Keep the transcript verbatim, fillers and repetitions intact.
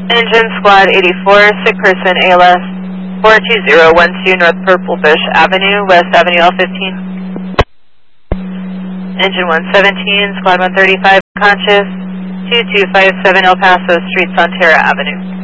Engine Squad eighty-four, sick person A L S four two zero one two North Purple Bush Avenue, West Avenue L fifteen. Engine one seventeen, Squad one thirty-five, conscious, two two five seven El Paso Street, Sonterra Avenue.